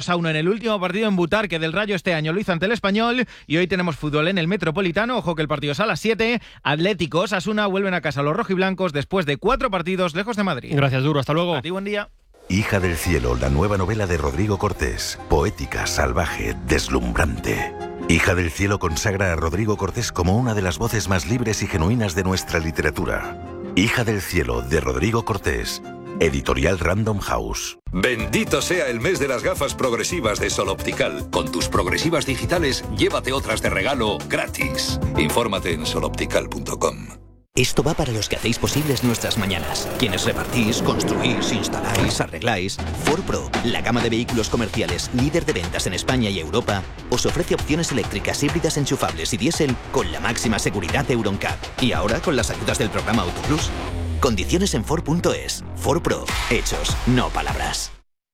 2-1 en el último partido en Butarque del Rayo este año. Lo hizo ante el Español y hoy tenemos fútbol en el Metropolitano. Ojo que el partido es a las 7. Atlético, Osasuna vuelven a casa los rojiblancos después de 4 partidos lejos de Madrid. Gracias, Duro. Hasta luego. A ti, buen día. Hija del cielo, la nueva novela de Rodrigo Cortés. Poética, salvaje, deslumbrante. Hija del cielo consagra a Rodrigo Cortés como una de las voces más libres y genuinas de nuestra literatura. Hija del cielo, de Rodrigo Cortés. Editorial Random House. Bendito sea el mes de las gafas progresivas de Sol Optical. Con tus progresivas digitales, llévate otras de regalo gratis. Infórmate en soloptical.com. Esto va para los que hacéis posibles nuestras mañanas. Quienes repartís, construís, instaláis, arregláis. Ford Pro, la gama de vehículos comerciales líder de ventas en España y Europa, os ofrece opciones eléctricas, híbridas, enchufables y diésel con la máxima seguridad de Euroncap. Y ahora con las ayudas del programa AutoPlus. Condiciones en Ford.es. Ford Pro. Hechos, no palabras.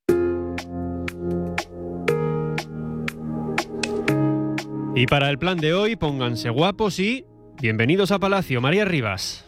Y para el plan de hoy, pónganse guapos y bienvenidos a Palacio. María Rivas.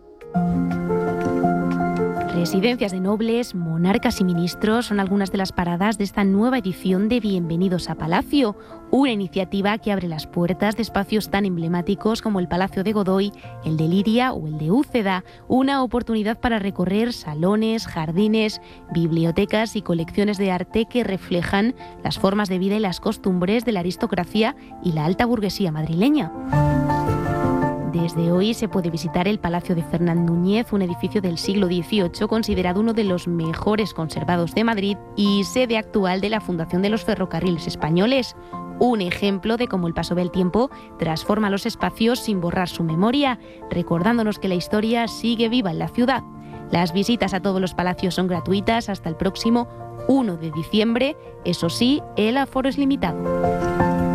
Residencias de nobles, monarcas y ministros son algunas de las paradas de esta nueva edición de Bienvenidos a Palacio, una iniciativa que abre las puertas de espacios tan emblemáticos como el Palacio de Godoy, el de Liria o el de Úceda, una oportunidad para recorrer salones, jardines, bibliotecas y colecciones de arte que reflejan las formas de vida y las costumbres de la aristocracia y la alta burguesía madrileña. Desde hoy se puede visitar el Palacio de Fernán Núñez, un edificio del siglo XVIII considerado uno de los mejores conservados de Madrid y sede actual de la Fundación de los Ferrocarriles Españoles. Un ejemplo de cómo el paso del tiempo transforma los espacios sin borrar su memoria, recordándonos que la historia sigue viva en la ciudad. Las visitas a todos los palacios son gratuitas hasta el próximo 1 de diciembre. Eso sí, el aforo es limitado.